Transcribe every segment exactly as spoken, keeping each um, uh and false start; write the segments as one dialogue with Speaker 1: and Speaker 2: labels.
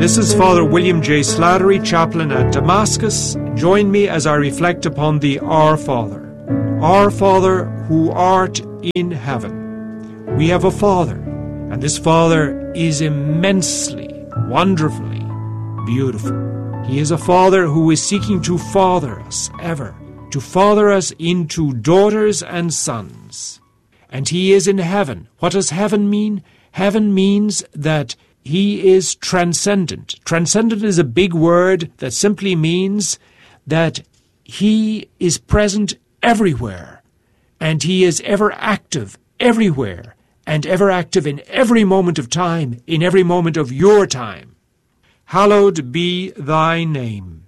Speaker 1: This is Father William J. Slattery, chaplain at Damascus. Join me as I reflect upon the Our Father. Our Father, who art in heaven. We have a Father, and this Father is immensely, wonderfully beautiful. He is a Father who is seeking to father us ever, to father us into daughters and sons. And He is in heaven. What does heaven mean? Heaven means that He is transcendent. Transcendent is a big word that simply means that He is present everywhere, and He is ever active everywhere, and ever active in every moment of time, in every moment of your time. Hallowed be Thy name.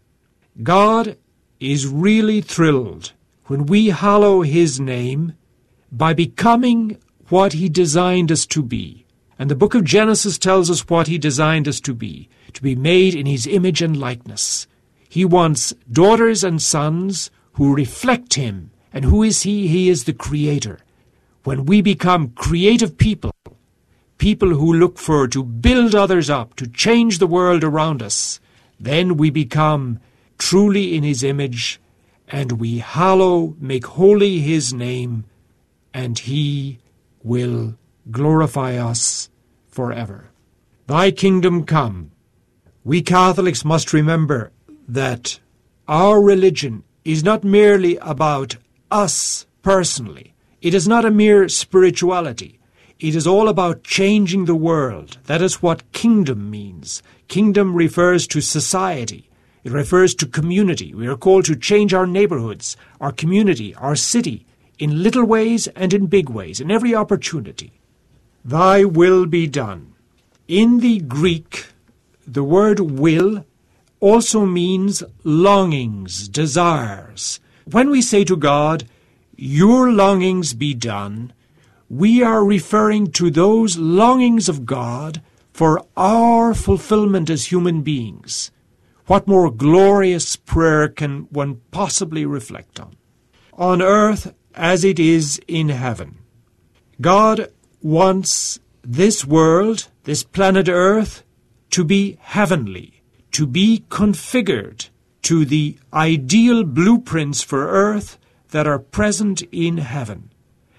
Speaker 1: God is really thrilled when we hallow His name by becoming what He designed us to be. And the book of Genesis tells us what He designed us to be, to be made in His image and likeness. He wants daughters and sons who reflect Him. And who is He? He is the Creator. When we become creative people, people who look for to build others up, to change the world around us, then we become truly in His image, and we hallow, make holy His name, and He will glorify us forever. Thy kingdom come. We Catholics must remember that our religion is not merely about us personally. It is not a mere spirituality. It is all about changing the world. That is what kingdom means. Kingdom refers to society. It refers to community. We are called to change our neighborhoods, our community, our city, in little ways and in big ways, in every opportunity. Thy will be done. In the Greek, the word will also means longings, desires. When we say to God, your longings be done, we are referring to those longings of God for our fulfillment as human beings. What more glorious prayer can one possibly reflect on? On earth as it is in heaven. God wants this world, this planet Earth, to be heavenly, to be configured to the ideal blueprints for Earth that are present in heaven.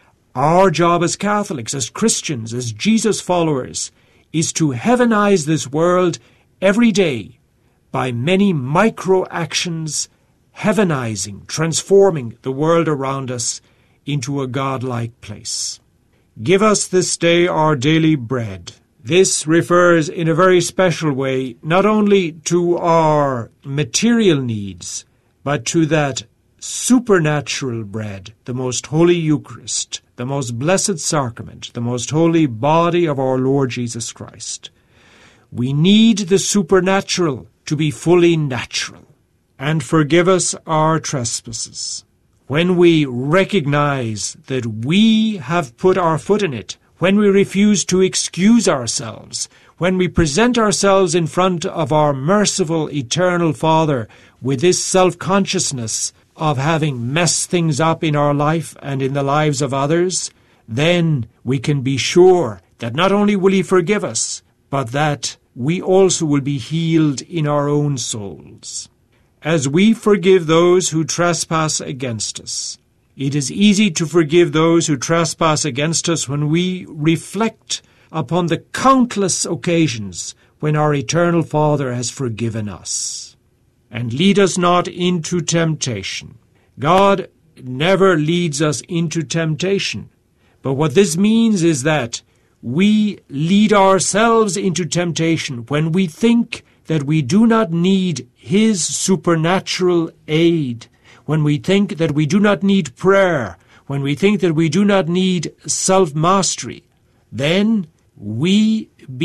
Speaker 1: Our job as Catholics, as Christians, as Jesus followers, is to heavenize this world every day by many micro-actions, heavenizing, transforming the world around us into a God-like place. Give us this day our daily bread. This refers in a very special way not only to our material needs, but to that supernatural bread, the most holy Eucharist, the most blessed sacrament, the most holy body of our Lord Jesus Christ. We need the supernatural to be fully natural. And forgive us our trespasses. When we recognize that we have put our foot in it, when we refuse to excuse ourselves, when we present ourselves in front of our merciful, eternal Father with this self-consciousness of having messed things up in our life and in the lives of others, then we can be sure that not only will He forgive us, but that we also will be healed in our own souls. As we forgive those who trespass against us, it is easy to forgive those who trespass against us when we reflect upon the countless occasions when our eternal Father has forgiven us. And lead us not into temptation. God never leads us into temptation. But what this means is that we lead ourselves into temptation when we think that we do not need His supernatural aid, when we think that we do not need prayer, when we think that we do not need self-mastery, then we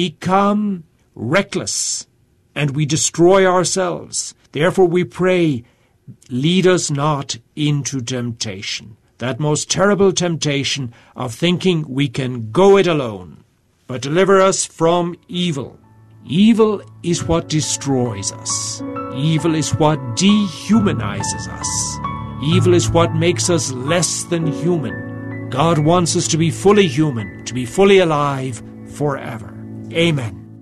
Speaker 1: become reckless and we destroy ourselves. Therefore we pray, lead us not into temptation, that most terrible temptation of thinking we can go it alone, but deliver us from evil. Evil is what destroys us. Evil is what dehumanizes us. Evil is what makes us less than human. God wants us to be fully human, to be fully alive forever. Amen.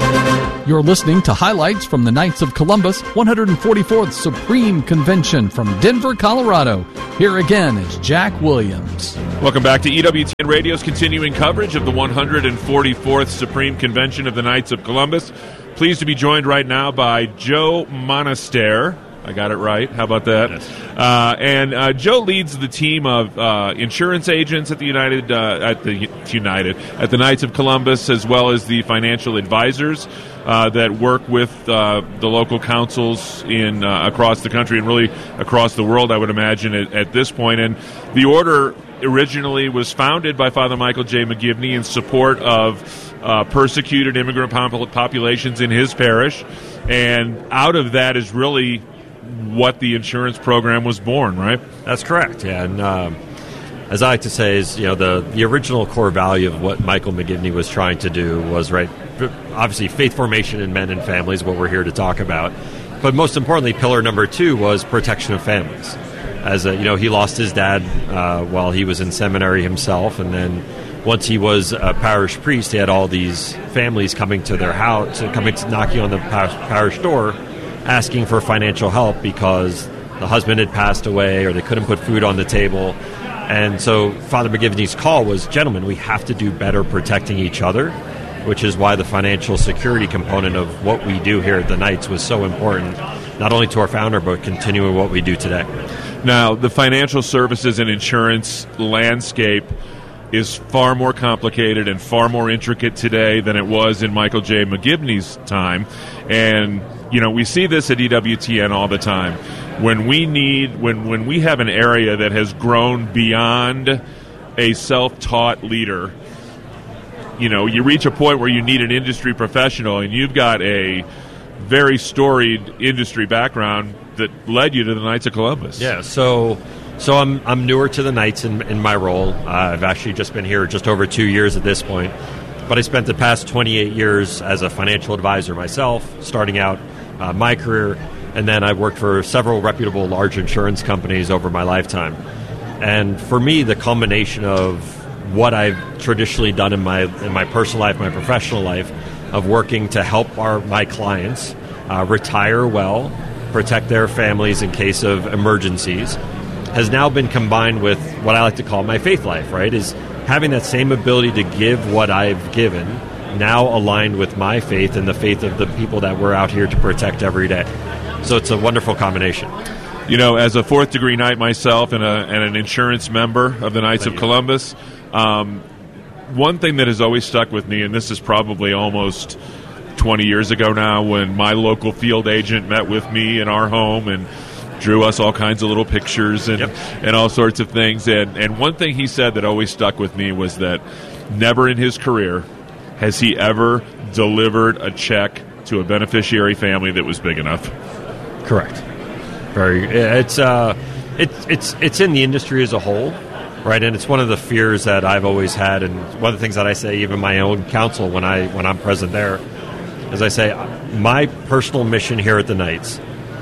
Speaker 2: You're listening to highlights from the Knights of Columbus one hundred forty-fourth Supreme Convention from Denver, Colorado. Here again is Jack Williams.
Speaker 3: Welcome back to E W T N Radio's continuing coverage of the one hundred forty-fourth Supreme Convention of the Knights of Columbus. Pleased to be joined right now by Joe Monaster. I got it right. How about that? Yes. Uh, and uh, Joe leads the team of uh, insurance agents at the United uh, at the United at the Knights of Columbus, as well as the financial advisors uh, that work with uh, the local councils in uh, across the country and really across the world, I would imagine, at, at this point. And the order originally was founded by Father Michael J. McGivney in support of uh, persecuted immigrant pop- populations in his parish, and out of that is really what the insurance program was born, right?
Speaker 4: That's correct, yeah. And um, as I like to say, is you know the, the original core value of what Michael McGivney was trying to do was, right, obviously faith formation in men and families, what we're here to talk about. But most importantly, pillar number two was protection of families. As a, you know, he lost his dad uh, while he was in seminary himself, and then once he was a parish priest, he had all these families coming to their house, coming to knocking on the parish door, asking for financial help because the husband had passed away or they couldn't put food on the table. And so Father McGivney's call was, gentlemen, we have to do better protecting each other, which is why the financial security component of what we do here at the Knights was so important, not only to our founder, but continuing what we do today.
Speaker 3: Now, the financial services and insurance landscape is far more complicated and far more intricate today than it was in Michael J. McGivney's time. And you know, we see this at E W T N all the time. When we need, when, when we have an area that has grown beyond a self-taught leader, you know, you reach a point where you need an industry professional, and you've got a very storied industry background that led you to the Knights of Columbus.
Speaker 4: Yeah, so so I'm I'm newer to the Knights in, in my role. Uh, I've actually just been here just over two years at this point. But I spent the past twenty-eight years as a financial advisor myself, starting out uh, my career, and then I worked for several reputable large insurance companies over my lifetime. And for me, the combination of what I've traditionally done in my in my personal life, my professional life, of working to help our my clients uh, retire well, protect their families in case of emergencies, has now been combined with what I like to call my faith life, right? Is having that same ability to give what I've given, now aligned with my faith and the faith of the people that we're out here to protect every day. So it's a wonderful combination.
Speaker 3: You know, as a fourth degree Knight myself and, a, and an insurance member of the Knights Thank of you. Columbus, um, one thing that has always stuck with me, and this is probably almost twenty years ago now, when my local field agent met with me in our home and drew us all kinds of little pictures and, yep. and all sorts of things. And, and one thing he said that always stuck with me was that never in his career has he ever delivered a check to a beneficiary family that was big enough.
Speaker 4: Correct. Very. It's uh, it, it's it's in the industry as a whole, right? And it's one of the fears that I've always had, and one of the things that I say, even my own counsel when I when I'm present there, is I say my personal mission here at the Knights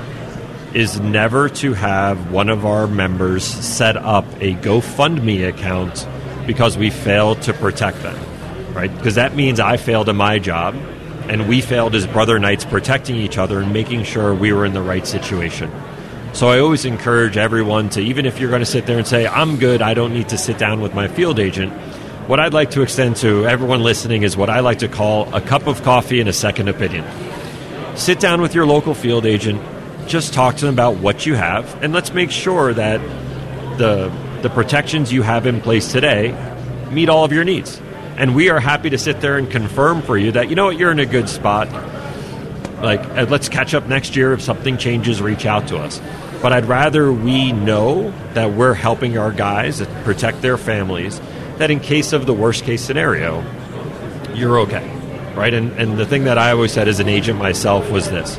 Speaker 4: is never to have one of our members set up a GoFundMe account because we failed to protect them, right? Because that means I failed in my job, and we failed as brother Knights protecting each other and making sure we were in the right situation. So I always encourage everyone to, even if you're going to sit there and say, I'm good, I don't need to sit down with my field agent, what I'd like to extend to everyone listening is what I like to call a cup of coffee and a second opinion. Sit down with your local field agent, just talk to them about what you have, and let's make sure that the the protections you have in place today meet all of your needs. And we are happy to sit there and confirm for you that, you know what, you're in a good spot. Like, let's catch up next year. If something changes, reach out to us. But I'd rather we know that we're helping our guys protect their families, that in case of the worst case scenario, you're okay, right? And, and the thing that I always said as an agent myself was this: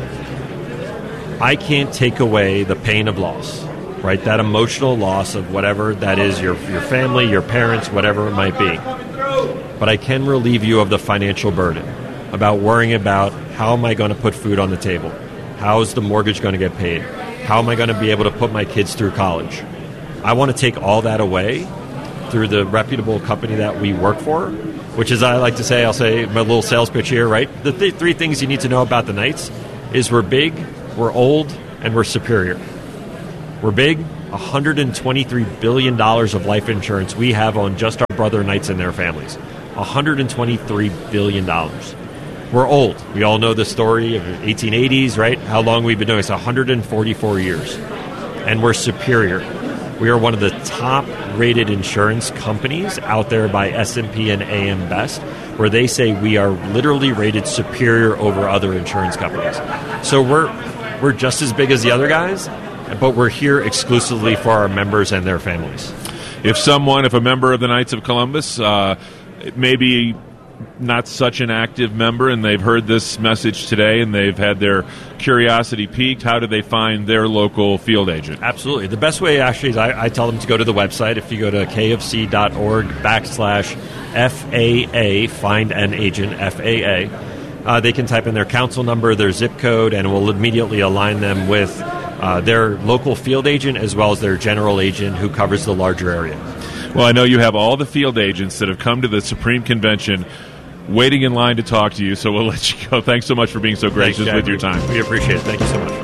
Speaker 4: I can't take away the pain of loss, right? That emotional loss of whatever that is, your your family, your parents, whatever it might be. But I can relieve you of the financial burden about worrying about, how am I going to put food on the table? How is the mortgage going to get paid? How am I going to be able to put my kids through college? I want to take all that away through the reputable company that we work for which is, I like to say, I'll say my little sales pitch here, right? The th- three things you need to know about the Knights is we're big, we're old, and we're superior. We're big, one hundred twenty-three billion dollars of life insurance we have on just our brother Knights and their families. one hundred twenty-three billion dollars. We're old. We all know the story of the eighteen eighties, right? How long we've been doing this, one hundred forty-four years. And we're superior. We are one of the top-rated insurance companies out there by S and P and A M Best, where they say we are literally rated superior over other insurance companies. So we're we're just as big as the other guys, but we're here exclusively for our members and their families.
Speaker 3: If someone, if a member of the Knights of Columbus, uh, maybe not such an active member, and they've heard this message today and they've had their curiosity piqued, how do they find their local field agent?
Speaker 4: Absolutely. The best way, actually, is I, I tell them to go to the website. If you go to kfc.org backslash FAA, find an agent, F A A, uh, they can type in their council number, their zip code, and it will immediately align them with uh, their local field agent as well as their general agent who covers the larger area.
Speaker 3: Well, I know you have all the field agents that have come to the Supreme Convention waiting in line to talk to you, so we'll let you go. Thanks so much for being so gracious
Speaker 4: Thanks,
Speaker 3: with your time.
Speaker 4: We appreciate it. Thank you so much.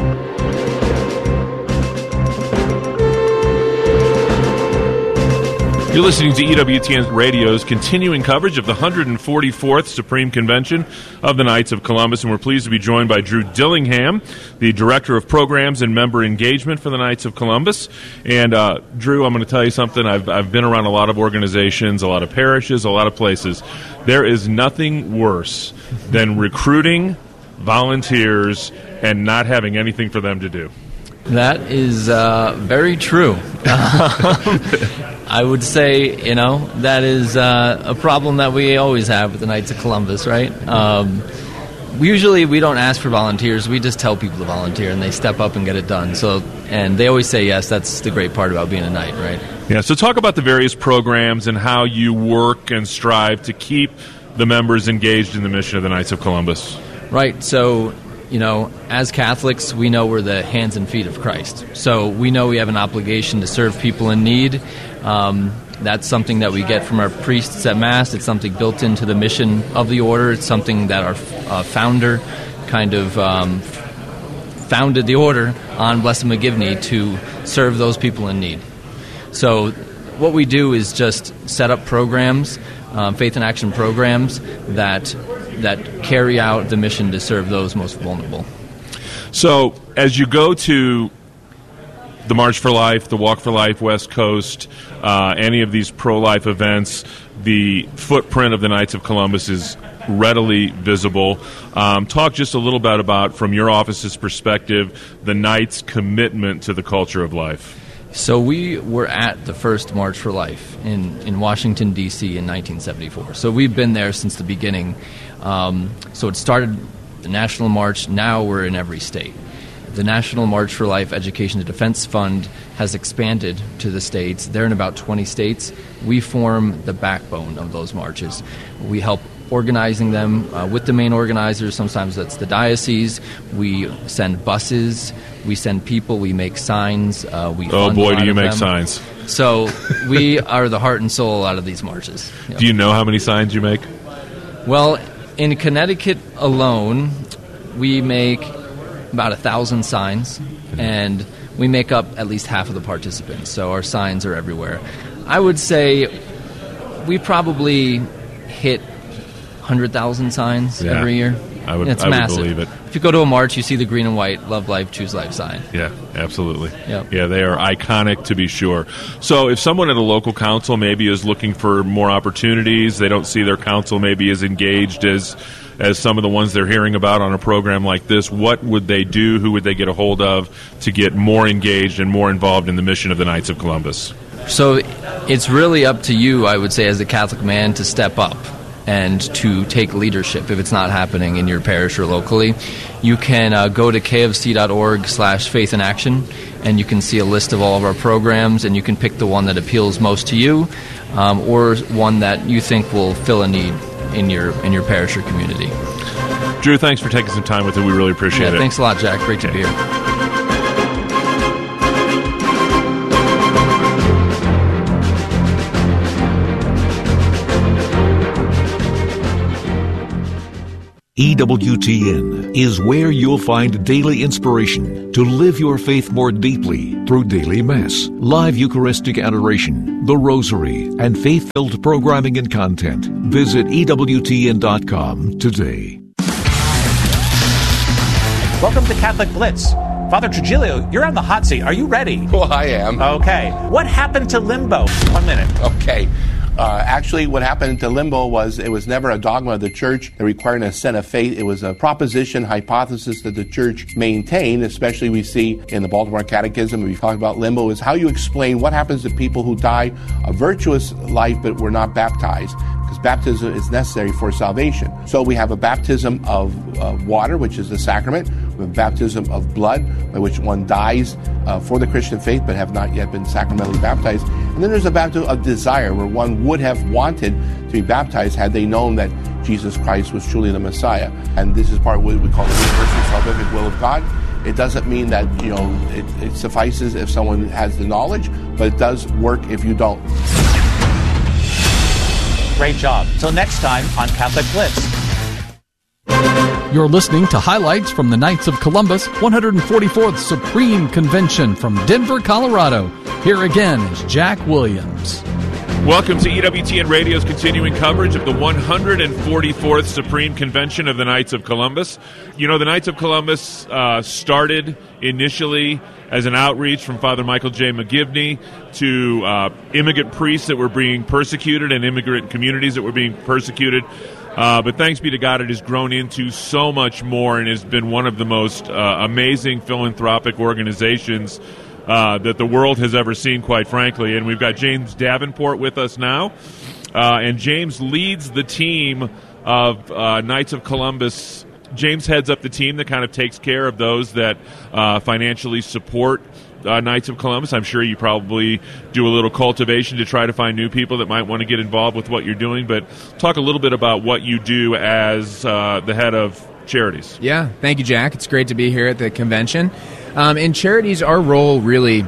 Speaker 3: You're listening to E W T N Radio's continuing coverage of the one hundred forty-fourth Supreme Convention of the Knights of Columbus, and we're pleased to be joined by Drew Dillingham, the Director of Programs and Member Engagement for the Knights of Columbus. And, uh, Drew, I'm going to tell you something. I've, I've been around a lot of organizations, a lot of parishes, a lot of places. There is nothing worse than recruiting volunteers and not having anything for them to do.
Speaker 5: That is uh, very true. I would say, you know, that is uh, a problem that we always have with the Knights of Columbus, right? Um, usually we don't ask for volunteers. We just tell people to volunteer, and they step up and get it done. So, and they always say yes. That's the great part about being a Knight, right?
Speaker 3: Yeah, so talk about the various programs and how you work and strive to keep the members engaged in the mission of the Knights of Columbus.
Speaker 5: Right, so... You know, as Catholics, we know we're the hands and feet of Christ. So we know we have an obligation to serve people in need. Um, that's something that we get from our priests at Mass. It's something built into the mission of the order. It's something that our uh, founder kind of um, founded the order on Blessed McGivney to serve those people in need. So what we do is just set up programs, um, faith in action programs that that carry out the mission to serve those most vulnerable.
Speaker 3: So as you go to the March for Life, the Walk for Life, West Coast, uh, any of these pro-life events, the footprint of the Knights of Columbus is readily visible. Um, talk just a little bit about, from your office's perspective, the Knights' commitment to the culture of life.
Speaker 5: So we were at the first March for Life in, in Washington, D C in nineteen seventy-four. So we've been there since the beginning. Um, so it started the National March. Now we're in every state. The National March for Life Education and Defense Fund has expanded to the states. They're in about twenty states. We form the backbone of those marches. We help organizing them uh, with the main organizers. Sometimes that's the diocese. We send buses. We send people. We make signs. Uh, we
Speaker 3: oh, boy, do you make
Speaker 5: them.
Speaker 3: signs.
Speaker 5: So we are the heart and soul out of these marches. Yep.
Speaker 3: Do you know how many signs you make?
Speaker 5: Well, in Connecticut alone, we make about a thousand signs, and we make up at least half of the participants. So our signs are everywhere. I would say we probably hit one hundred thousand signs
Speaker 3: yeah,
Speaker 5: every year.
Speaker 3: I would,
Speaker 5: it's
Speaker 3: I
Speaker 5: massive.
Speaker 3: would believe it.
Speaker 5: If you go to a march, you see the green and white Love Life, Choose Life sign.
Speaker 3: Yeah, absolutely.
Speaker 5: Yep.
Speaker 3: Yeah, they are iconic, to be sure. So if someone at a local council maybe is looking for more opportunities, they don't see their council maybe as engaged as as some of the ones they're hearing about on a program like this, what would they do? Who would they get a hold of to get more engaged and more involved in the mission of the Knights of Columbus?
Speaker 5: So it's really up to you, I would say, as a Catholic man, to step up and to take leadership if it's not happening in your parish or locally. You can uh, go to kfc.org slash faith in action, and you can see a list of all of our programs, and you can pick the one that appeals most to you, um, or one that you think will fill a need in your in your parish or community.
Speaker 3: Drew, thanks for taking some time with it. We really appreciate
Speaker 5: yeah,
Speaker 3: it.
Speaker 5: Thanks a lot, Jack. Great to be here.
Speaker 6: E W T N is where you'll find daily inspiration to live your faith more deeply through daily Mass, live Eucharistic adoration, the Rosary, and faith-filled programming and content. Visit E W T N dot com today.
Speaker 7: Welcome to Catholic Blitz. Father Trujillo, you're on the hot seat. Are you ready?
Speaker 8: Well, I am.
Speaker 7: Okay. What happened to limbo? One minute.
Speaker 8: Okay. Uh, actually, what happened to limbo was it was never a dogma of the church that required an assent of faith. It was a proposition, hypothesis that the church maintained, especially we see in the Baltimore Catechism. We talk about limbo is how you explain what happens to people who die a virtuous life but were not baptized. Because baptism is necessary for salvation. So we have a baptism of uh, water, which is the sacrament. We have a baptism of blood, by which one dies uh, for the Christian faith but have not yet been sacramentally baptized. And then there's a baptism of desire, where one would have wanted to be baptized had they known that Jesus Christ was truly the Messiah. And this is part of what we call the universal salvific will of God. It doesn't mean that, you know, it, it suffices if someone has the knowledge, but it does work if you don't.
Speaker 7: Great job. Till next time on Catholic Blitz.
Speaker 2: You're listening to highlights from the Knights of Columbus one hundred forty-fourth Supreme Convention from Denver, Colorado. Here again is Jack Williams.
Speaker 3: Welcome to E W T N Radio's continuing coverage of the one hundred forty-fourth Supreme Convention of the Knights of Columbus. You know, the Knights of Columbus uh, started initially as an outreach from Father Michael J. McGivney to uh, immigrant priests that were being persecuted and immigrant communities that were being persecuted. Uh, but thanks be to God, it has grown into so much more and has been one of the most uh, amazing philanthropic organizations uh, that the world has ever seen, quite frankly. And we've got James Davenport with us now. Uh, and James leads the team of uh, Knights of Columbus. James heads up the team that kind of takes care of those that uh, financially support uh, Knights of Columbus. I'm sure you probably do a little cultivation to try to find new people that might want to get involved with what you're doing. But talk a little bit about what you do as uh, the head of charities.
Speaker 9: Yeah, thank you, Jack. It's great to be here at the convention. Um, in charities, our role really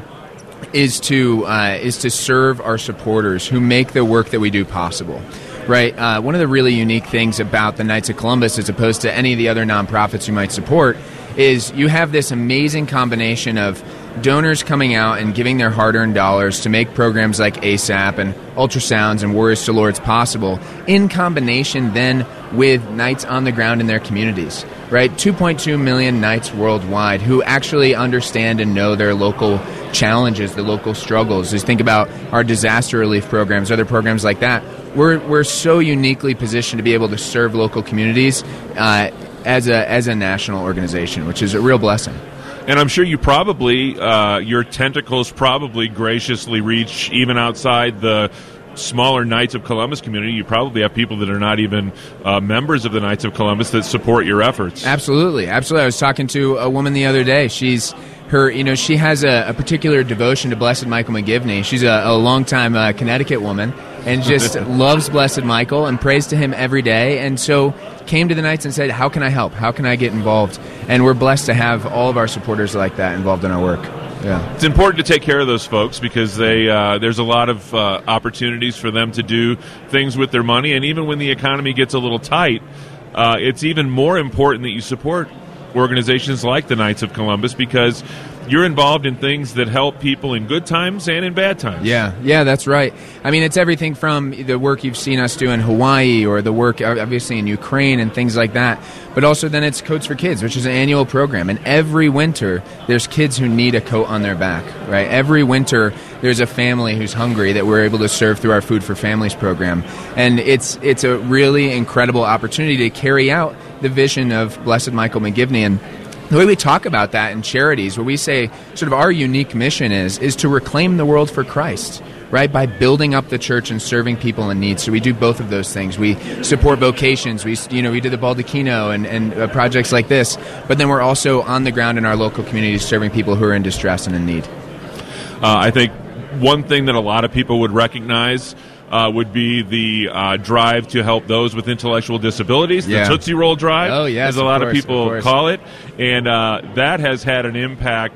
Speaker 9: is to uh, is to serve our supporters who make the work that we do possible. Right. Uh, one of the really unique things about the Knights of Columbus, as opposed to any of the other nonprofits you might support, is you have this amazing combination of donors coming out and giving their hard-earned dollars to make programs like ASAP and ultrasounds and Warriors to Lords possible, in combination then with Knights on the ground in their communities. Right, two point two million Knights worldwide who actually understand and know their local challenges, the local struggles. Just think about our disaster relief programs, other programs like that. We're we're so uniquely positioned to be able to serve local communities uh, as a as a national organization, which is a real blessing.
Speaker 3: And I'm sure you probably, uh, your tentacles probably graciously reach even outside the smaller Knights of Columbus community. You probably have people that are not even uh, members of the Knights of Columbus that support your efforts.
Speaker 9: Absolutely, absolutely. I was talking to a woman the other day. She's her, you know, she has a, a particular devotion to Blessed Michael McGivney. She's a, a longtime uh, Connecticut woman and just loves Blessed Michael and prays to him every day. And so came to the Knights and said, "How can I help? How can I get involved?" And we're blessed to have all of our supporters like that involved in our work. Yeah.
Speaker 3: It's important to take care of those folks because they uh, there's a lot of uh, opportunities for them to do things with their money. And even when the economy gets a little tight, uh, it's even more important that you support organizations like the Knights of Columbus because you're involved in things that help people in good times and in bad times.
Speaker 9: Yeah, yeah, that's right. I mean, it's everything from the work you've seen us do in Hawaii or the work, obviously, in Ukraine and things like that. But also then it's Coats for Kids, which is an annual program. And every winter, there's kids who need a coat on their back, right? Every winter, there's a family who's hungry that we're able to serve through our Food for Families program. And it's it's a really incredible opportunity to carry out the vision of Blessed Michael McGivney. And the way we talk about that in charities, where we say sort of our unique mission is, is to reclaim the world for Christ, right, by building up the church and serving people in need. So we do both of those things. We support vocations. We, you know, we do the Baldacchino and, and uh, projects like this. But then we're also on the ground in our local communities serving people who are in distress and in need.
Speaker 3: Uh, I think one thing that a lot of people would recognize Uh, would be the uh, drive to help those with intellectual disabilities,
Speaker 9: yeah.
Speaker 3: the Tootsie Roll Drive,
Speaker 9: oh, yes,
Speaker 3: as a lot
Speaker 9: of, course,
Speaker 3: of people
Speaker 9: of
Speaker 3: call it. And uh, that has had an impact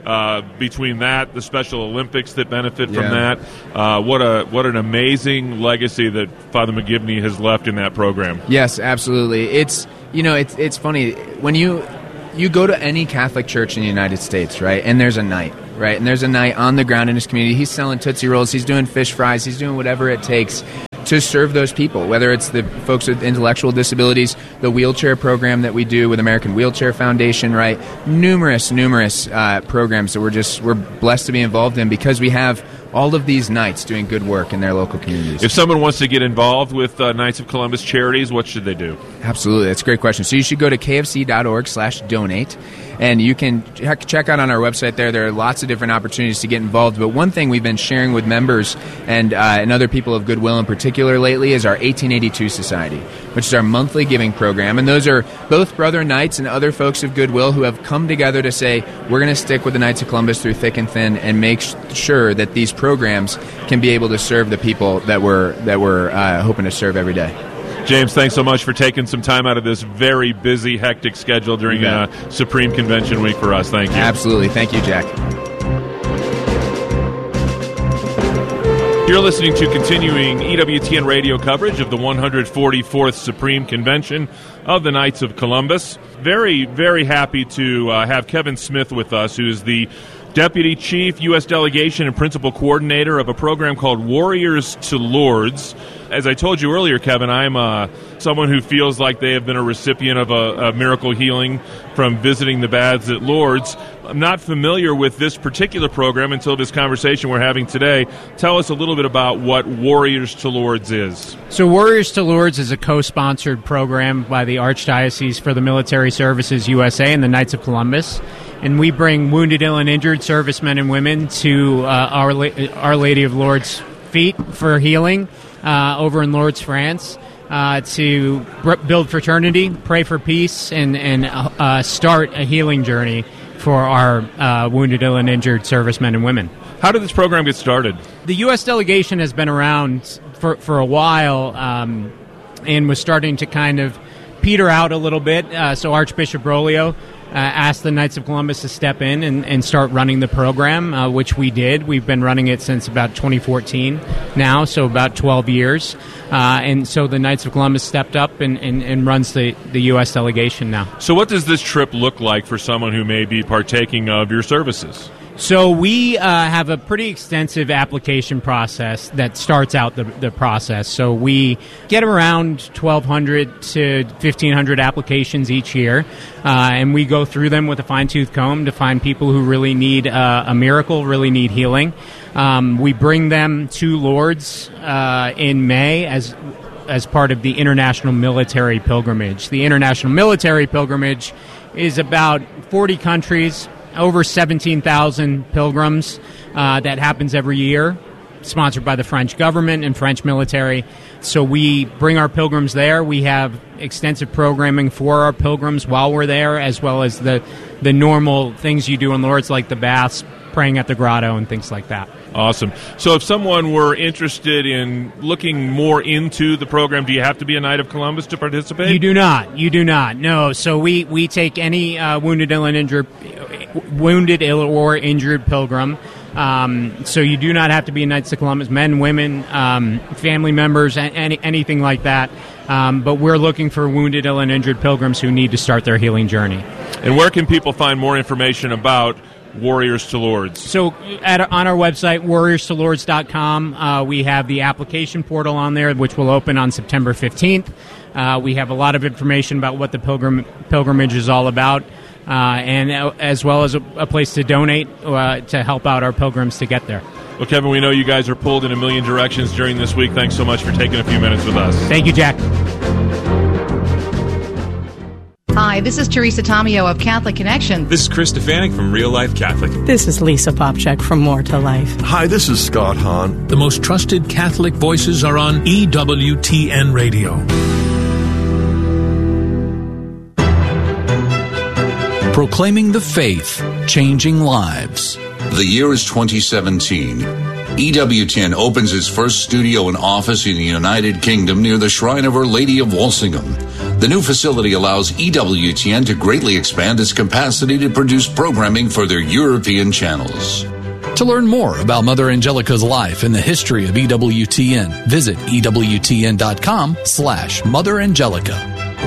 Speaker 3: Uh, between that, the Special Olympics that benefit
Speaker 9: Yeah.
Speaker 3: from that, uh, what a what an amazing legacy that Father McGivney has left in that program.
Speaker 9: Yes, absolutely. It's you know it's it's funny when you you go to any Catholic church in the United States, right? And there's a night, right? And there's a night on the ground in his community. He's selling Tootsie Rolls. He's doing fish fries. He's doing whatever it takes to serve those people, whether it's the folks with intellectual disabilities, the wheelchair program that we do with American Wheelchair Foundation, right? Numerous, numerous uh, programs that we're just we're blessed to be involved in because we have all of these Knights doing good work in their local communities.
Speaker 3: If someone wants to get involved with uh, Knights of Columbus charities, what should they do?
Speaker 9: Absolutely, that's a great question. So you should go to kfc.org slash donate, and you can check check out on our website there. There are lots of different opportunities to get involved. But one thing we've been sharing with members and uh, and other people of goodwill in particular lately is our eighteen eighty-two Society, which is our monthly giving program. And those are both Brother Knights and other folks of goodwill who have come together to say, we're going to stick with the Knights of Columbus through thick and thin and make sh- sure that these programs can be able to serve the people that we're, that we're uh, hoping to serve every day.
Speaker 3: James, thanks so much for taking some time out of this very busy, hectic schedule during
Speaker 9: Yeah.
Speaker 3: uh, Supreme Convention Week for us. Thank you.
Speaker 9: Absolutely. Thank you, Jack.
Speaker 3: You're listening to continuing E W T N radio coverage of the one hundred forty-fourth Supreme Convention of the Knights of Columbus. Very, very happy to uh, have Kevin Smith with us, who is the Deputy Chief, U S Delegation, and Principal Coordinator of a program called Warriors to Lourdes. As I told you earlier, Kevin, I'm uh, someone who feels like they have been a recipient of a, a miracle healing from visiting the baths at Lourdes. I'm not familiar with this particular program until this conversation we're having today. Tell us a little bit about what Warriors to Lourdes is.
Speaker 10: So Warriors to Lourdes is a co-sponsored program by the Archdiocese for the Military Services U S A and the Knights of Columbus. And we bring wounded, ill, and injured servicemen and women to uh, Our, La- Our Lady of Lourdes' feet for healing uh, over in Lourdes, France, uh, to br- build fraternity, pray for peace, and, and uh, start a healing journey for our uh, wounded, ill, and injured servicemen and women.
Speaker 3: How did this program get started?
Speaker 10: The U S delegation has been around for, for a while um, and was starting to kind of peter out a little bit. Uh, so Archbishop Broglio Uh, asked the Knights of Columbus to step in and, and start running the program, uh, which we did. We've been running it since about twenty fourteen now, so about twelve years. Uh, and so the Knights of Columbus stepped up and, and, and runs the, the U S delegation now.
Speaker 3: So what does this trip look like for someone who may be partaking of your services?
Speaker 10: So we uh, have a pretty extensive application process that starts out the, the process. So we get around twelve hundred to fifteen hundred applications each year, uh, and we go through them with a fine-tooth comb to find people who really need uh, a miracle, really need healing. Um, we bring them to Lourdes uh, in May as as part of the International Military Pilgrimage. The International Military Pilgrimage is about forty countries, over seventeen thousand pilgrims uh, that happens every year, sponsored by the French government and French military. So we bring our pilgrims there. We have extensive programming for our pilgrims while we're there, as well as the, the normal things you do in Lourdes, like the baths, praying at the grotto, and things like that.
Speaker 3: Awesome. So if someone were interested in looking more into the program, do you have to be a Knight of Columbus to participate?
Speaker 10: You do not. You do not. No. So we, we take any uh, wounded, ill, and injured, wounded, ill, or injured pilgrim. Um, so you do not have to be a Knights of Columbus, men, women, um, family members, any, anything like that. Um, but we're looking for wounded, ill, and injured pilgrims who need to start their healing journey.
Speaker 3: And where can people find more information about Warriors to Lourdes?
Speaker 10: So at, on our website, warriors to lourdes dot com, uh, we have the application portal on there, which will open on September fifteenth. Uh, we have a lot of information about what the pilgrim pilgrimage is all about, uh, and uh, as well as a, a place to donate uh, to help out our pilgrims to get there.
Speaker 3: Well, Kevin, we know you guys are pulled in a million directions during this week. Thanks so much for taking a few minutes with us.
Speaker 10: Thank you, Jack.
Speaker 11: Hi, this is Teresa Tomeo of Catholic Connection.
Speaker 12: This is Chris Stefanik from Real Life Catholic.
Speaker 13: This is Lisa Popchak from More to Life.
Speaker 14: Hi, this is Scott Hahn.
Speaker 15: The most trusted Catholic voices are on E W T N Radio.
Speaker 2: Proclaiming the faith, changing lives.
Speaker 16: The year is twenty seventeen. E W T N opens its first studio and office in the United Kingdom near the Shrine of Our Lady of Walsingham. The new facility allows E W T N to greatly expand its capacity to produce programming for their European channels.
Speaker 2: To learn more about Mother Angelica's life and the history of E W T N, visit ewtn.com slash Mother Angelica.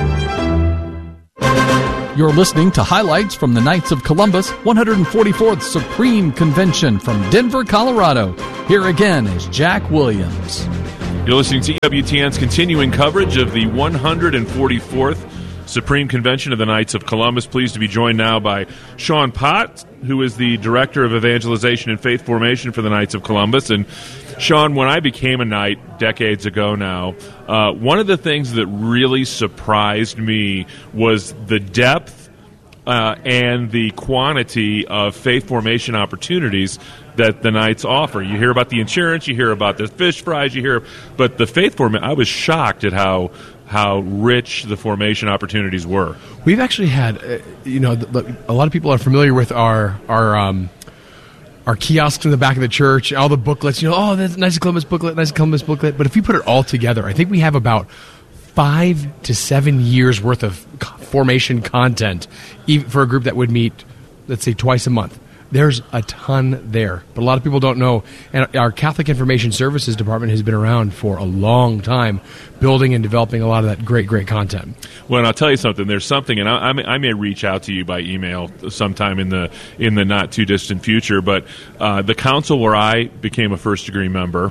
Speaker 2: You're listening to highlights from the Knights of Columbus one hundred forty-fourth Supreme Convention from Denver, Colorado. Here again is Jack Williams.
Speaker 3: You're listening to E W T N's continuing coverage of the one hundred forty-fourth Supreme Convention of the Knights of Columbus. Pleased to be joined now by Sean Pott, who is the Director of Evangelization and Faith Formation for the Knights of Columbus. And Sean, when I became a Knight decades ago now, uh, one of the things that really surprised me was the depth uh, and the quantity of faith formation opportunities that the Knights offer. You hear about the insurance, you hear about the fish fries, you hear, but the faith formation, I was shocked at how how rich the formation opportunities were.
Speaker 17: We've actually had, uh, you know, the, the, a lot of people are familiar with our our um, our kiosks in the back of the church, all the booklets. You know, oh, that's Knights of Columbus booklet, Knights of Columbus booklet. But if we put it all together, I think we have about five to seven years worth of formation content, even for a group that would meet, let's say, twice a month. There's a ton there, but a lot of people don't know. And our Catholic Information Services Department has been around for a long time, building and developing a lot of that great, great content.
Speaker 3: Well, and I'll tell you something. There's something, and I, I may reach out to you by email sometime in the in the not too distant future. But uh, the council where I became a first degree member,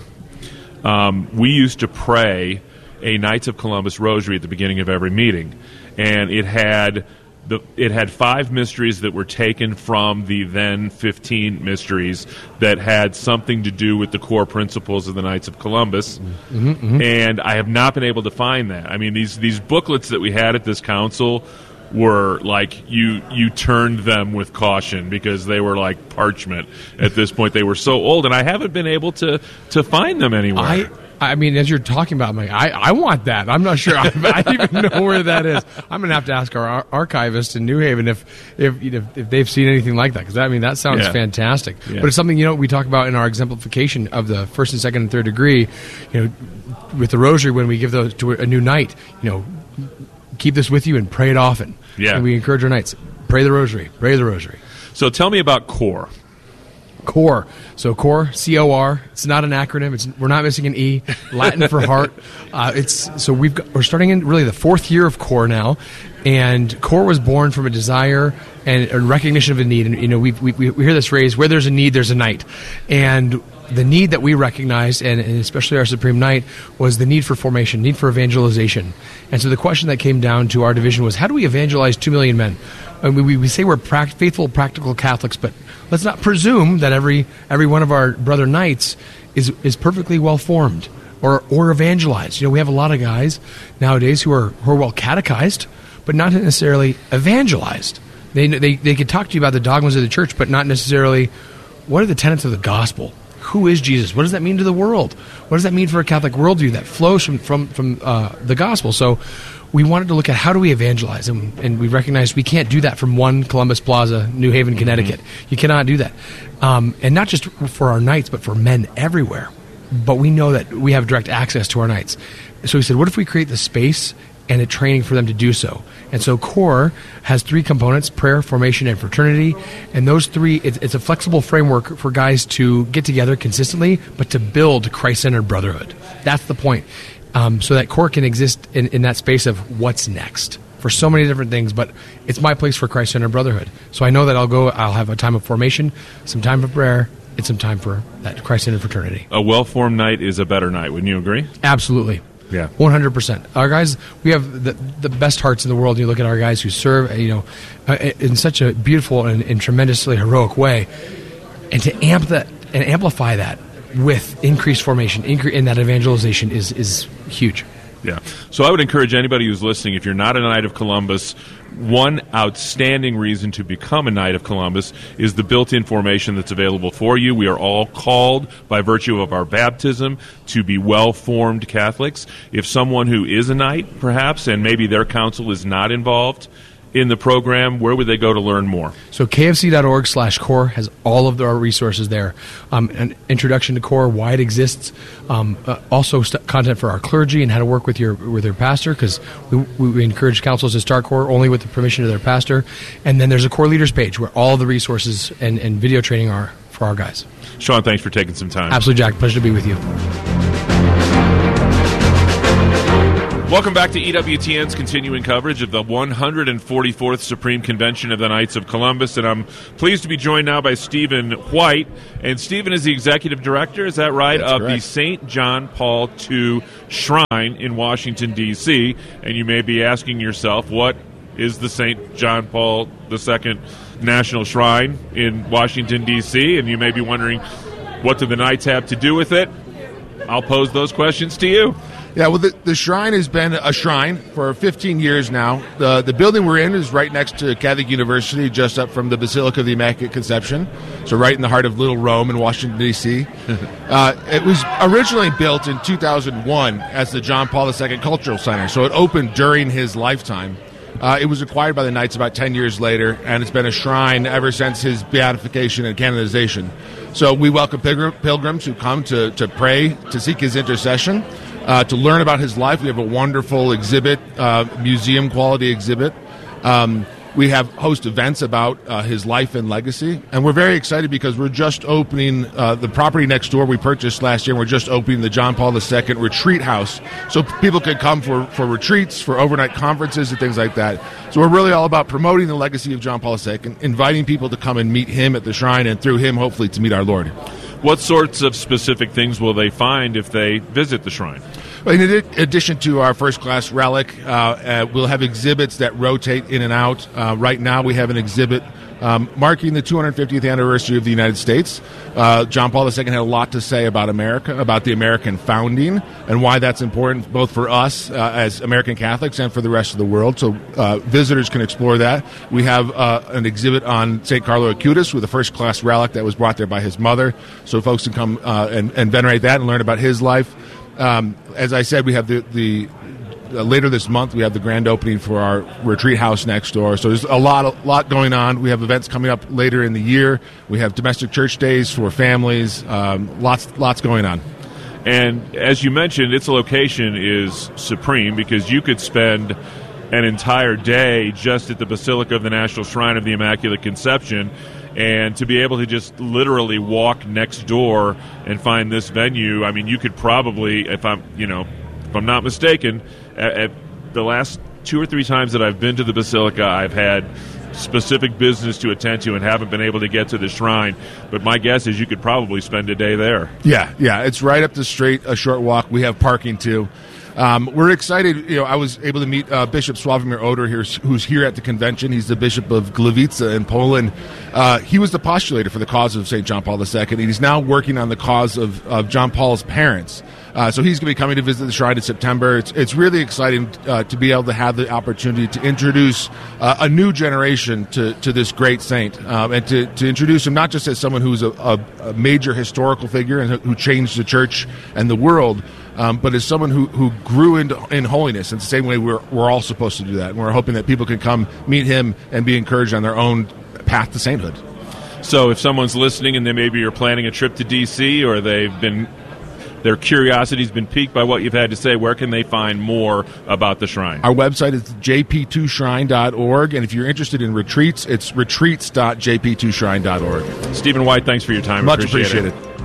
Speaker 3: um, we used to pray a Knights of Columbus rosary at the beginning of every meeting, and it had. The, it had five mysteries that were taken from the then fifteen mysteries that had something to do with the core principles of the Knights of Columbus.
Speaker 17: Mm-hmm, mm-hmm.
Speaker 3: And I have not been able to find that. I mean, these these booklets that we had at this council were like, you you turned them with caution because they were like parchment at this point. They were so old, and I haven't been able to, to find them anywhere.
Speaker 17: I, I mean, as you're talking about, I'm like, I, I want that. I'm not sure. I, I don't even know where that is. I'm going to have to ask our, our archivist in New Haven if if, you know, if they've seen anything like that. Because, I mean, that sounds
Speaker 3: yeah.
Speaker 17: fantastic.
Speaker 3: Yeah.
Speaker 17: But it's something, you know, we talk about in our exemplification of the first and second and third degree, you know, with the rosary, when we give those to a new Knight, you know, keep this with you and pray it often.
Speaker 3: Yeah.
Speaker 17: And we encourage our Knights, pray the rosary, pray the rosary.
Speaker 3: So tell me about CORE.
Speaker 17: CORE. So CORE, C O R. It's not an acronym. It's we're not missing an E. Latin for heart. Uh, it's so we've got, we're starting in really the fourth year of CORE now, and CORE was born from a desire and a recognition of a need. And you know, we we we hear this phrase: "Where there's a need, there's a Knight," and the need that we recognized, and, and especially our Supreme Knight, was the need for formation, need for evangelization. And so the question that came down to our division was, how do we evangelize two million men? I mean, we, we say we're pract- faithful, practical Catholics, but let's not presume that every every one of our brother Knights is is perfectly well formed or or evangelized. You know, we have a lot of guys nowadays who are who are well catechized, but not necessarily evangelized. They they they could talk to you about the dogmas of the church, but not necessarily what are the tenets of the gospel. Who is Jesus? What does that mean to the world? What does that mean for a Catholic worldview that flows from from, from uh, the gospel? So we wanted to look at how do we evangelize, and, and we recognized we can't do that from one Columbus Plaza, New Haven, Connecticut. Mm-hmm. You cannot do that. Um, and not just for our Knights, but for men everywhere. But we know that we have direct access to our Knights. So we said, what if we create the space and a training for them to do so? And so CORE has three components: prayer, formation, and fraternity. And those three, it's, it's a flexible framework for guys to get together consistently, but to build Christ-centered brotherhood. That's the point. Um, so that CORE can exist in, in that space of what's next for so many different things, but it's my place for Christ-centered brotherhood. So I know that I'll go, I'll have a time of formation, some time for prayer, and some time for that Christ-centered fraternity.
Speaker 3: A well-formed Knight is a better Knight. Wouldn't you agree?
Speaker 17: Absolutely.
Speaker 3: Yeah,
Speaker 17: one hundred percent. Our guys, we have the the best hearts in the world. You look at our guys who serve, you know, in such a beautiful and, and tremendously heroic way, and to amp that and amplify that with increased formation, incre- in that evangelization is is huge.
Speaker 3: Yeah. So I would encourage anybody who's listening, if you're not a Knight of Columbus, one outstanding reason to become a Knight of Columbus is the built-in formation that's available for you. We are all called by virtue of our baptism to be well-formed Catholics. If someone who is a Knight, perhaps, and maybe their council is not involved in the program, where would they go to learn more?
Speaker 17: So kfc.org slash core has all of our resources there. Um, an introduction to core, why it exists, um, uh, also st- content for our clergy and how to work with your with their pastor, because we, we encourage counselors to start core only with the permission of their pastor. And then there's a core leaders page where all the resources and, and video training are for our guys.
Speaker 3: Sean, thanks for taking some time.
Speaker 17: Absolutely, Jack. Pleasure to be with you.
Speaker 3: Welcome back to E W T N's continuing coverage of the one hundred forty-fourth Supreme Convention of the Knights of Columbus, and I'm pleased to be joined now by Stephen White. And Stephen is the executive director, is that right,
Speaker 18: That's
Speaker 3: of
Speaker 18: correct.
Speaker 3: the Saint John Paul the Second Shrine in Washington, D C And you may be asking yourself, what is the Saint John Paul the Second National Shrine in Washington, D C? And you may be wondering, what do the Knights have to do with it? I'll pose those questions to you.
Speaker 18: Yeah, well, the, the shrine has been a shrine for fifteen years now. The the building we're in is right next to Catholic University, just up from the Basilica of the Immaculate Conception, so right in the heart of Little Rome in Washington, D C uh, it was originally built in two thousand one as the John Paul the Second Cultural Center, so it opened during his lifetime. Uh, it was acquired by the Knights about ten years later, and it's been a shrine ever since his beatification and canonization. So we welcome pilgrim, pilgrims who come to, to pray, to seek his intercession, uh, to learn about his life. We have a wonderful exhibit, uh, museum-quality exhibit. Um, we have host events about uh, his life and legacy. And we're very excited because we're just opening uh, the property next door we purchased last year. And we're just opening the John Paul the Second Retreat House. So people can come for, for retreats, for overnight conferences, and things like that. So we're really all about promoting the legacy of John Paul the Second, inviting people to come and meet him at the shrine, and through him, hopefully, to meet our Lord.
Speaker 3: What sorts of specific things will they find if they visit the shrine?
Speaker 18: In addition to our first-class relic, uh, uh, we'll have exhibits that rotate in and out. Uh, right now, we have an exhibit um, marking the two hundred fiftieth anniversary of the United States. Uh, John Paul the Second had a lot to say about America, about the American founding, and why that's important both for us uh, as American Catholics and for the rest of the world. So uh, visitors can explore that. We have uh, an exhibit on Saint Carlo Acutis with a first-class relic that was brought there by his mother, so folks can come uh, and, and venerate that and learn about his life. Um, as I said, we have the, the uh, later this month we have the grand opening for our retreat house next door. So there's a lot, a lot going on. We have events coming up later in the year. We have domestic church days for families. Um, lots, lots going on.
Speaker 3: And as you mentioned, its location is supreme because you could spend an entire day just at the Basilica of the National Shrine of the Immaculate Conception. And to be able to just literally walk next door and find this venue, I mean, you could probably, if I'm, you know, if I'm not mistaken, at, at the last two or three times that I've been to the Basilica, I've had specific business to attend to and haven't been able to get to the shrine. But my guess is you could probably spend a day there.
Speaker 18: Yeah, yeah, it's right up the street, a short walk. We have parking too. Um, we're excited. You know, I was able to meet uh, Bishop Sławomir Oder here, who's here at the convention. He's the Bishop of Gliwice in Poland. Uh, he was the postulator for the cause of Saint John Paul the Second, and he's now working on the cause of, of John Paul's parents. Uh, so he's going to be coming to visit the shrine in September. It's, it's really exciting uh, to be able to have the opportunity to introduce uh, a new generation to, to this great saint, um, and to, to introduce him not just as someone who's a, a, a major historical figure and who changed the church and the world, Um, but as someone who, who grew into, in holiness. It's the same way we're, we're all supposed to do that. And we're hoping that people can come meet him and be encouraged on their own path to sainthood.
Speaker 3: So if someone's listening and they maybe are planning a trip to D C or they've been, their curiosity's been piqued by what you've had to say, where can they find more about the shrine?
Speaker 18: Our website is j p two shrine dot org. And if you're interested in retreats, it's retreats dot j p two shrine dot org.
Speaker 3: Stephen White, thanks for your time.
Speaker 18: Much
Speaker 3: Appreciate
Speaker 18: appreciated.
Speaker 3: it.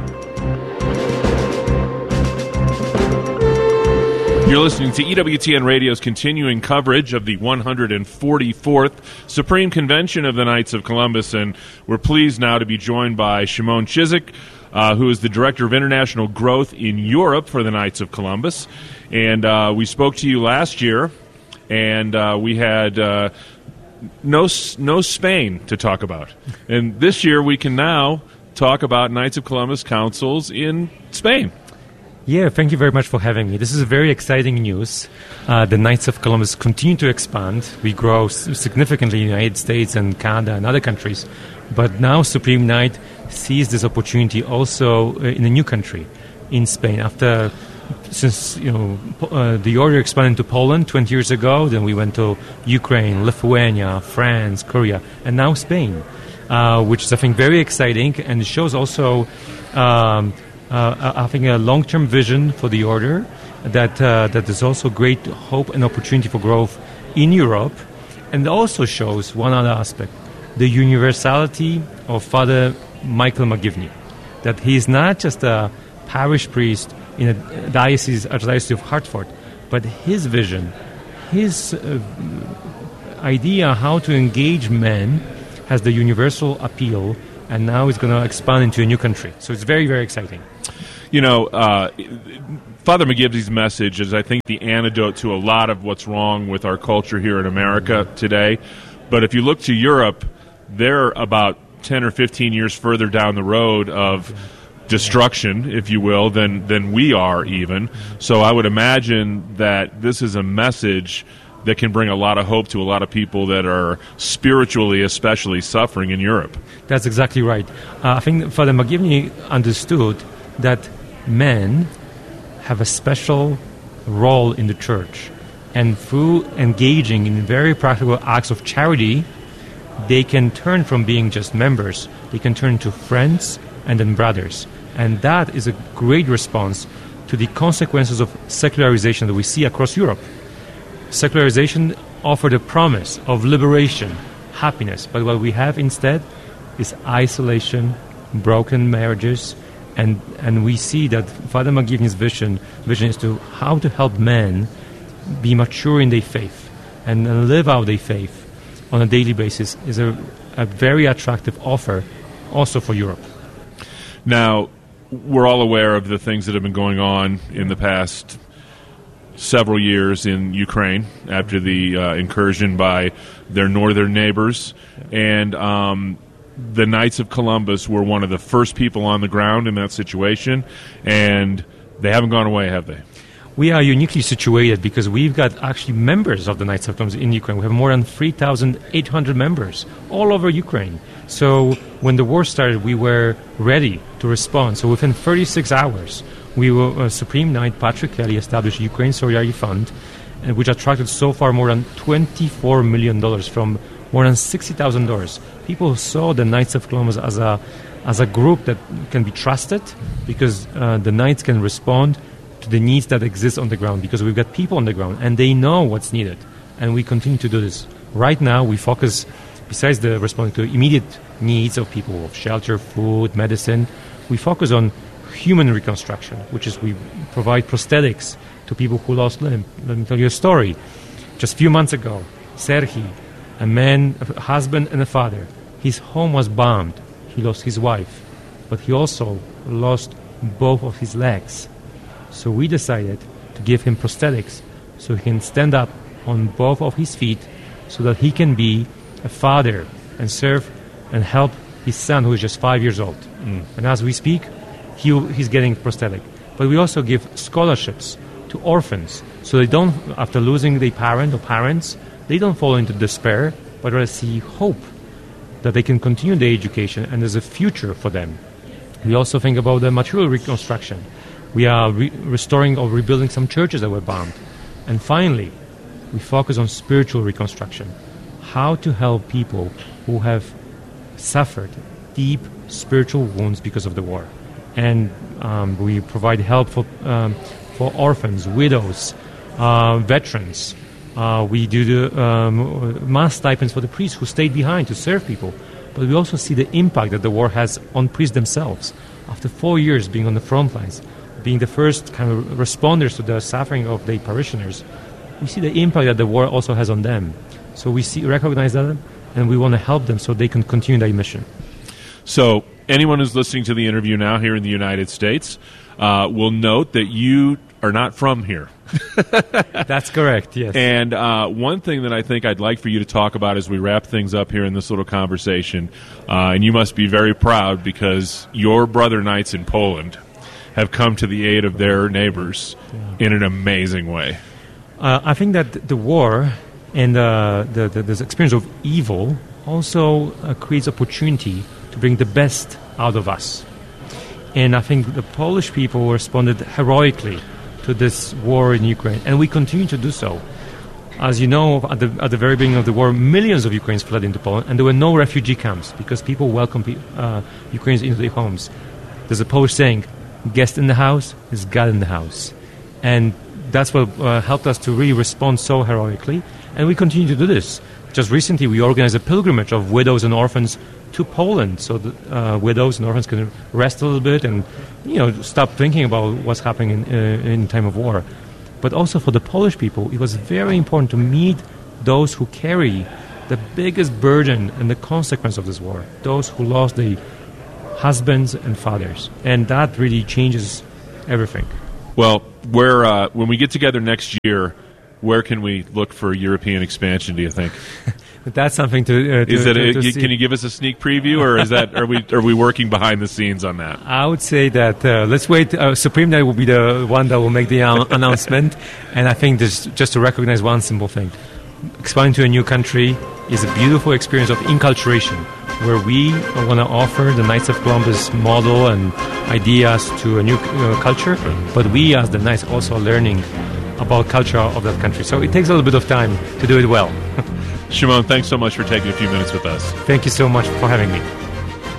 Speaker 3: You're listening to E W T N Radio's continuing coverage of the one hundred forty-fourth Supreme Convention of the Knights of Columbus, and we're pleased now to be joined by Shimon Chizik, uh, who is the Director of International Growth in Europe for the Knights of Columbus. And uh, we spoke to you last year, and uh, we had uh, no, no Spain to talk about. And this year we can now talk about Knights of Columbus councils in Spain.
Speaker 19: Yeah, thank you very much for having me. This is very exciting news. Uh, the Knights of Columbus continue to expand. We grow significantly in the United States and Canada and other countries. But now Supreme Knight sees this opportunity also uh, in a new country, in Spain. After since you know uh, the order expanded to Poland twenty years ago, then we went to Ukraine, Lithuania, France, Korea, and now Spain, uh, which is I think very exciting, and it shows also um, uh, I think a long-term vision for the order that uh, that there's also great hope and opportunity for growth in Europe, and also shows one other aspect: the universality of Father Michael McGivney, that he is not just a parish priest in a diocese, Archdiocese of Hartford, but his vision, his uh, idea how to engage men has the universal appeal, and now it's going to expand into a new country. So it's very, very exciting.
Speaker 3: You know, uh, Father McGivney's message is, I think, the antidote to a lot of what's wrong with our culture here in America today. But if you look to Europe, they're about ten or fifteen years further down the road of destruction, if you will, than than we are even. So I would imagine that this is a message that can bring a lot of hope to a lot of people that are spiritually especially suffering in Europe.
Speaker 19: That's exactly right. Uh, I think Father McGivney understood that men have a special role in the church, and through engaging in very practical acts of charity, they can turn from being just members, they can turn to friends and then brothers. And that is a great response to the consequences of secularization that we see across Europe. Secularization offered a promise of liberation, happiness, but what we have instead is isolation, broken marriages, and and we see that Father McGivney's vision vision is to how to help men be mature in their faith and, and live out their faith on a daily basis is a, a very attractive offer also for Europe.
Speaker 3: Now, we're all aware of the things that have been going on in the past several years in Ukraine after the uh, incursion by their northern neighbors. And um, the Knights of Columbus were one of the first people on the ground in that situation, and they haven't gone away, have they?
Speaker 19: We are uniquely situated because we've got actually members of the Knights of Columbus in Ukraine. We have more than three thousand eight hundred members all over Ukraine. So when the war started, we were ready to respond. So within thirty-six hours, we were, uh, Supreme Knight Patrick Kelly established Ukraine Solidarity Fund, uh, which attracted so far more than twenty-four million dollars from more than sixty thousand doors. People saw the Knights of Columbus as a, as a group that can be trusted because uh, the Knights can respond to the needs that exist on the ground, because we've got people on the ground and they know what's needed, and we continue to do this. Right now we focus, besides the responding to immediate needs of people, of shelter, food, medicine, we focus on human reconstruction, which is we provide prosthetics to people who lost limb. Let me tell you a story. Just a few months ago, Serhi, a man, a husband and a father, his home was bombed. He lost his wife, but he also lost both of his legs. So we decided to give him prosthetics so he can stand up on both of his feet so that he can be a father and serve and help his son who is just five years old. Mm. And as we speak, he, he's getting prosthetic. But we also give scholarships to orphans so they don't, after losing their parent or parents, they don't fall into despair, but rather see hope that they can continue their education and there's a future for them. We also think about the material reconstruction. We are re- restoring or rebuilding some churches that were bombed. And finally, we focus on spiritual reconstruction. How to help people who have suffered deep spiritual wounds because of the war. And um, we provide help for, um, for orphans, widows, uh, veterans. Uh, we do the um, mass stipends for the priests who stayed behind to serve people. But we also see the impact that the war has on priests themselves. After four years being on the front lines, being the first kind of responders to the suffering of their parishioners, we see the impact that the war also has on them. So we see, recognize that, and we want to help them so they can continue their mission.
Speaker 3: So anyone who's listening to the interview now here in the United States uh, will note that you are not from here.
Speaker 19: That's correct, yes.
Speaker 3: And uh, one thing that I think I'd like for you to talk about as we wrap things up here in this little conversation, uh, and you must be very proud because your brother knights in Poland have come to the aid of their neighbors yeah. in an amazing way.
Speaker 19: Uh, I think that the war and uh, the, the this experience of evil also uh, creates opportunity to bring the best out of us. And I think the Polish people responded heroically to this war in Ukraine, and we continue to do so. As you know, at the, at the very beginning of the war, millions of Ukrainians fled into Poland, and there were no refugee camps because people welcomed uh, Ukrainians into their homes. There's a Polish saying, guest in the house is God in the house. And that's what uh, helped us to really respond so heroically, and we continue to do this. Just recently, we organized a pilgrimage of widows and orphans to Poland, so that uh, widows and orphans can rest a little bit and, you know, stop thinking about what's happening in, uh, in time of war. But also for the Polish people, it was very important to meet those who carry the biggest burden and the consequence of this war, those who lost their husbands and fathers. And that really changes everything.
Speaker 3: Well, where uh, when we get together next year, where can we look for European expansion, do you think?
Speaker 19: That's something to, uh, to,
Speaker 3: is that
Speaker 19: to,
Speaker 3: a,
Speaker 19: to
Speaker 3: you,
Speaker 19: see.
Speaker 3: Can you give us a sneak preview, or is that are we are we working behind the scenes on that?
Speaker 19: I would say that uh, let's wait. Uh, Supreme Day will be the one that will make the uh, announcement, and I think this just to recognize one simple thing: expanding to a new country is a beautiful experience of inculturation, where we want to offer the Knights of Columbus model and ideas to a new uh, culture, but we as the Knights also learning about culture of that country. So it takes a little bit of time to do it well.
Speaker 3: Shimon, thanks so much for taking a few minutes with us.
Speaker 19: Thank you so much for having me.